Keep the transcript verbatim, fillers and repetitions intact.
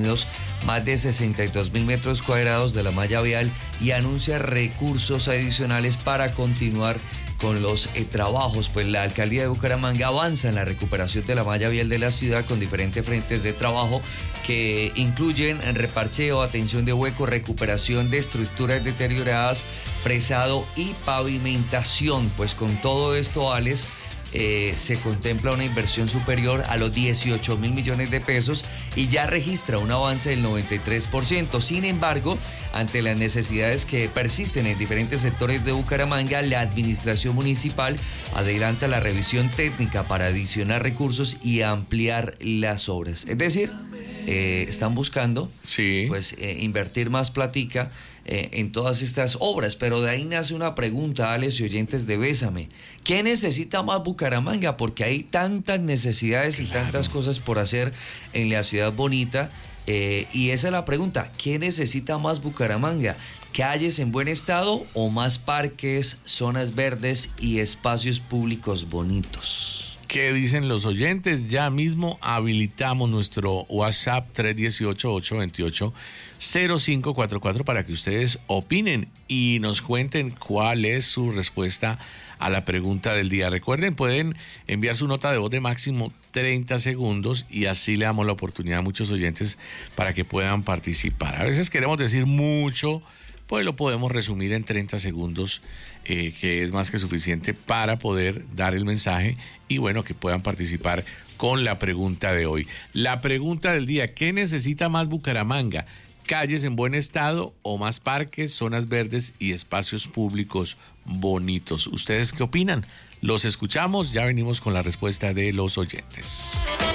disponidos más de sesenta y dos mil metros cuadrados de la malla vial y anuncia recursos adicionales para continuar con los eh, trabajos. Pues la alcaldía de Bucaramanga avanza en la recuperación de la malla vial de la ciudad con diferentes frentes de trabajo que incluyen reparcheo, atención de huecos, recuperación de estructuras deterioradas, fresado y pavimentación. Pues con todo esto, Alex, Eh, se contempla una inversión superior a los dieciocho mil millones de pesos y ya registra un avance del noventa y tres por ciento. Sin embargo, ante las necesidades que persisten en diferentes sectores de Bucaramanga, la administración municipal adelanta la revisión técnica para adicionar recursos y ampliar las obras. Es decir, eh, están buscando sí. pues eh, invertir más platica eh, en todas estas obras, pero de ahí nace una pregunta, Alex y oyentes de Bésame: ¿qué necesita más Bucaramanga? Porque hay tantas necesidades claro. y tantas cosas por hacer en la ciudad bonita, eh, y esa es la pregunta: ¿qué necesita más Bucaramanga? ¿Calles en buen estado o más parques, zonas verdes y espacios públicos bonitos? ¿Qué dicen los oyentes? Ya mismo habilitamos nuestro WhatsApp tres uno ocho, ocho dos ocho, cero cinco cuatro cuatro para que ustedes opinen y nos cuenten cuál es su respuesta a la pregunta del día. Recuerden, pueden enviar su nota de voz de máximo treinta segundos y así le damos la oportunidad a muchos oyentes para que puedan participar. A veces queremos decir mucho, pues lo podemos resumir en treinta segundos, eh, que es más que suficiente para poder dar el mensaje y bueno, que puedan participar con la pregunta de hoy. La pregunta del día: ¿qué necesita más Bucaramanga? ¿Calles en buen estado o más parques, zonas verdes y espacios públicos bonitos? ¿Ustedes qué opinan? Los escuchamos, ya venimos con la respuesta de los oyentes.